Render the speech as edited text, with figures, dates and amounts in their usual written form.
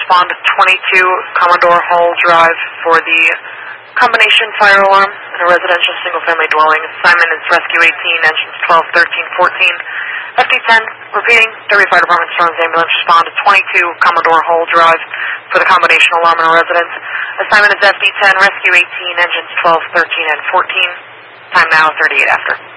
respond to 22 Commodore Hall Drive for the combination fire alarm in a residential single-family dwelling. Assignment is Rescue 18, engines 12, 13, 14. FD10, repeating, Derby Fire Department Strong's ambulance, respond to 22 Commodore Hall Drive for the combination alarm in a residence. Assignment is FD10, Rescue 18, engines 12, 13, and 14. Time now, 38 after.